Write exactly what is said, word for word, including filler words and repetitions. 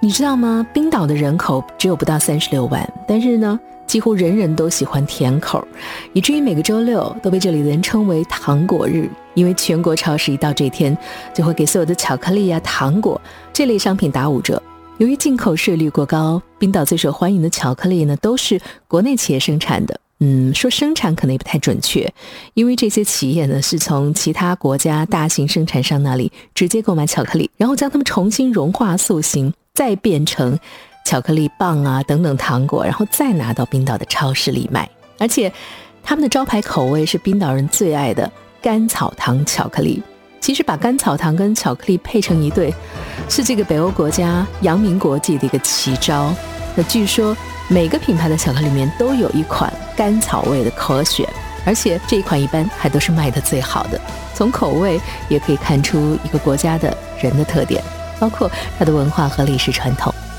你知道吗？冰岛的人口只有不到三十六万，但是呢，几乎人人都喜欢甜口，以至于每个周六都被这里的人称为糖果日，因为全国超市一到这天就会给所有的巧克力啊、糖果这类商品打五折。由于进口税率过高，冰岛最受欢迎的巧克力呢都是国内企业生产的。嗯，说生产可能也不太准确，因为这些企业呢是从其他国家大型生产商那里直接购买巧克力，然后将它们重新融化塑形，再变成巧克力棒啊等等糖果，然后再拿到冰岛的超市里卖。而且他们的招牌口味是冰岛人最爱的甘草糖巧克力。其实把甘草糖跟巧克力配成一对，是这个北欧国家扬名国际的一个奇招。那据说每个品牌的巧克力里面都有一款甘草味的可选，而且这一款一般还都是卖的最好的。从口味也可以看出一个国家的人的特点，包括它的文化和历史传统。